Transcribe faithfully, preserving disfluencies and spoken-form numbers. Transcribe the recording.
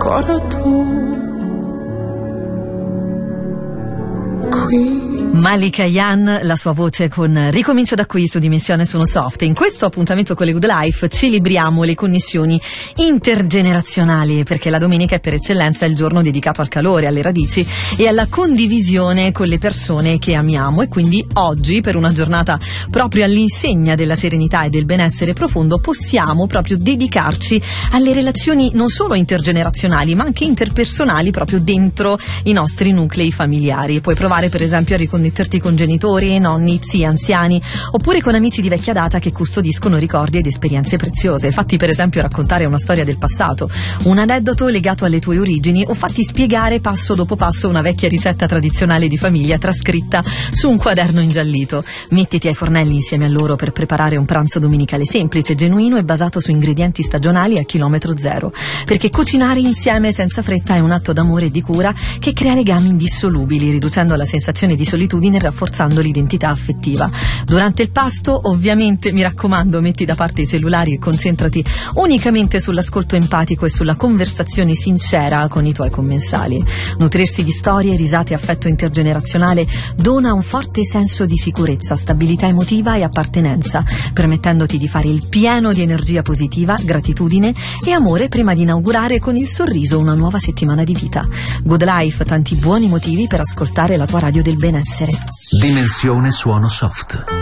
ancora tu qui. Malika Yan, la sua voce con Ricomincio da qui su Dimensione Suono Soft. In questo appuntamento con le Good Life celebriamo le connessioni intergenerazionali, perché la domenica è per eccellenza il giorno dedicato al calore, alle radici e alla condivisione con le persone che amiamo, e quindi oggi, per una giornata proprio all'insegna della serenità e del benessere profondo, possiamo proprio dedicarci alle relazioni non solo intergenerazionali ma anche interpersonali proprio dentro i nostri nuclei familiari. Puoi provare per esempio a riconnetterti con genitori, nonni, zii, anziani, oppure con amici di vecchia data che custodiscono ricordi ed esperienze preziose. Fatti per esempio raccontare una storia del passato, un aneddoto legato alle tue origini, o fatti spiegare passo dopo passo una vecchia ricetta tradizionale di famiglia trascritta su un quaderno ingiallito. Mettiti ai fornelli insieme a loro per preparare un pranzo domenicale semplice, genuino e basato su ingredienti stagionali a chilometro zero, perché cucinare insieme senza fretta è un atto d'amore e di cura che crea legami indissolubili, riducendo la sensazione di solitudine e rafforzando l'identità affettiva. Durante il pasto, ovviamente, mi raccomando, metti da parte i cellulari e concentrati unicamente sull'ascolto empatico e sulla conversazione sincera con i tuoi commensali. Nutrirsi di storie, risate e affetto intergenerazionale dona un forte senso di sicurezza, stabilità emotiva e appartenenza, permettendoti di fare il pieno di energia positiva, gratitudine e amore prima di inaugurare con il sorriso una nuova settimana di vita. Good Life, tanti buoni motivi per ascoltare la tua radio del benessere. Dimensione Suono Soft.